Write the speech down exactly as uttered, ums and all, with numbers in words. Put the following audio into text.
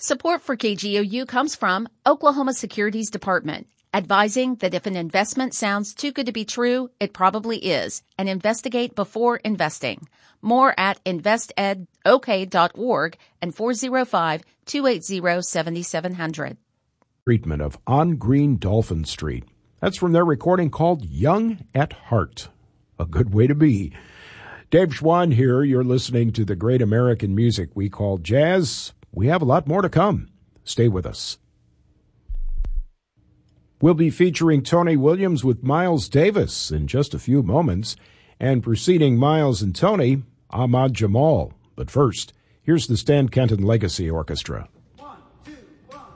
Support for K G O U comes from Oklahoma Securities Department, advising that if an investment sounds too good to be true, it probably is, and investigate before investing. More at invest ed o k dot org and four oh five, two eight zero, seven seven zero zero. Treatment of On Green Dolphin Street. That's from their recording called Young at Heart. A good way to be. Dave Schwann here. You're listening to the great American music we call jazz. We have a lot more to come. Stay with us. We'll be featuring Tony Williams with Miles Davis in just a few moments, and preceding Miles and Tony, Ahmad Jamal. But first, here's the Stan Kenton Legacy Orchestra.